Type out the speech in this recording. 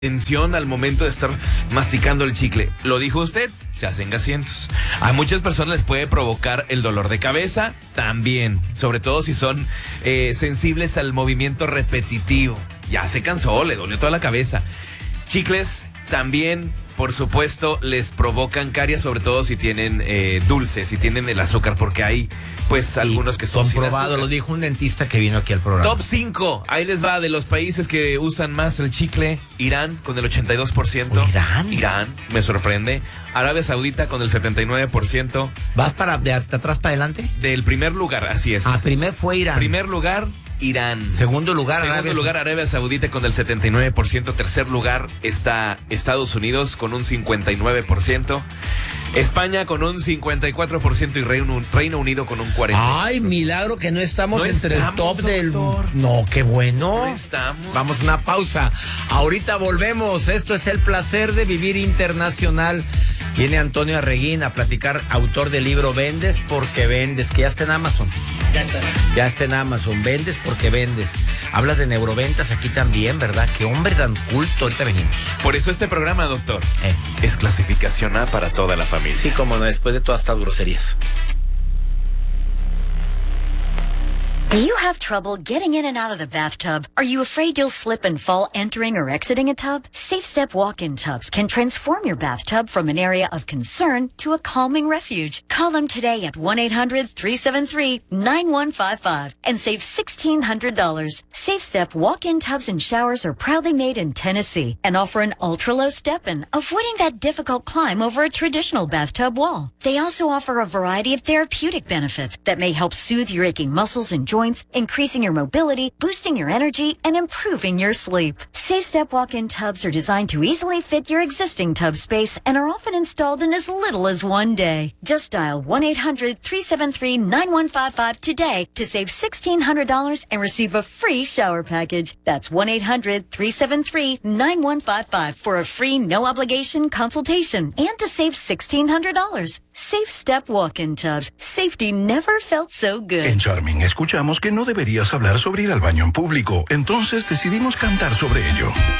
Atención al momento de estar masticando el chicle. Lo dijo usted, se hacen gasientos. A muchas personas les puede provocar el dolor de cabeza también, sobre todo si son sensibles al movimiento repetitivo. Ya se cansó, le dolió toda la cabeza. Chicles también, por supuesto, les provocan caries, sobre todo si tienen dulce, si tienen el azúcar, porque hay pues algunos que son comprobado, sin azúcar. lo dijo un dentista que vino aquí al programa. Top 5, ahí les va, de los países que usan más el chicle. Irán con el 82%. Irán, me sorprende. Arabia Saudita con el 79%. ¿Vas de atrás para adelante? Del primer lugar, así es. Primer fue Irán. Primer lugar, Irán. Segundo lugar, Arabia Saudita con el 79%. Tercer lugar está Estados Unidos con un 59%. España con un 54% y Reino Unido con un 40%. Ay, milagro que no estamos entre el top del... Doctor. No, qué bueno. No estamos. Vamos a una pausa. Ahorita volvemos. Esto es El Placer de Vivir Internacional. Viene Antonio Arreguín a platicar, autor del libro Vendes porque vendes, que ya está en Amazon. Ya está en Amazon. Vendes porque vendes. Hablas de neuroventas aquí también, ¿verdad? Qué hombre tan culto. Ahorita venimos. Por eso este programa, doctor, es clasificación A para toda la familia. Sí, cómo no, después de todas estas groserías. Do you have trouble getting in and out of the bathtub? Are you afraid you'll slip and fall entering or exiting a tub? Safe Step walk-in tubs can transform your bathtub from an area of concern to a calming refuge. Call them today at 1-800-373-9155 and save $1,600. Safe Step walk-in tubs and showers are proudly made in Tennessee and offer an ultra-low step-in, avoiding that difficult climb over a traditional bathtub wall. They also offer a variety of therapeutic benefits that may help soothe your aching muscles and joints, increasing your mobility, boosting your energy, and improving your sleep. Safe Step walk-in tubs are designed to easily fit your existing tub space and are often installed in as little as one day. Just dial 1-800-373-9155 today to save $1,600 and receive a free shower package. That's 1-800-373-9155 for a free no-obligation consultation and to save $1,600. Safe Step walk-in tubs. Safety never felt so good. En Charming escuchamos que no deberías hablar sobre ir al baño en público, entonces decidimos cantar sobre ello.